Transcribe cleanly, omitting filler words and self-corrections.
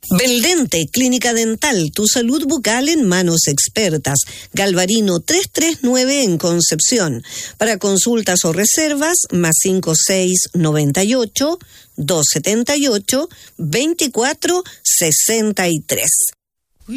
Beldente, Clínica Dental, tu salud bucal en manos expertas. Galvarino 339 en Concepción. Para consultas o reservas, más 5698 278 2463.